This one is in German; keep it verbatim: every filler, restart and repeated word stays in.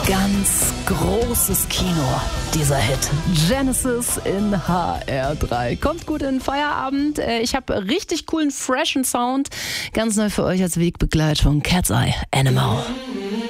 Ganz großes Kino, dieser Hit. Genesis in H R drei. Kommt gut in den Feierabend. Ich habe richtig coolen, freshen Sound. Ganz neu für euch als Wegbegleitung. Cat's Eye, Animal.